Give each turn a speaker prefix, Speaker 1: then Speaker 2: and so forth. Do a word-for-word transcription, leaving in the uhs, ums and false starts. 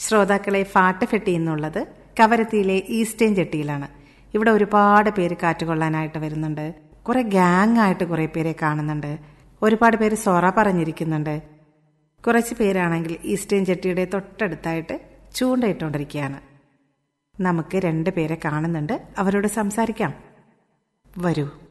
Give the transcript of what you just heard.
Speaker 1: ശ്രോതാക്കളെ ഫാട്ട് ഫെട്ടി എന്നുള്ളത് കവരത്തിയിലെ ഈസ്റ്റേൺ ജെട്ടിയിലാണ്. ഇവിടെ ഒരുപാട് പേര് കാറ്റുകൊള്ളാനായിട്ട് വരുന്നുണ്ട്. കുറെ ഗ്യാങ് ആയിട്ട് കുറെ പേരെ കാണുന്നുണ്ട്. ഒരുപാട് പേര് സൊറ പറഞ്ഞിരിക്കുന്നുണ്ട്. കുറച്ച് പേരാണെങ്കിൽ ഈസ്റ്റേൺ ജെട്ടിയുടെ തൊട്ടടുത്തായിട്ട് ചൂണ്ടയിട്ടുകൊണ്ടിരിക്കുകയാണ്. നമുക്ക് രണ്ട് പേരെ കാണുന്നുണ്ട്. അവരോട് സംസാരിക്കാം. വരൂ.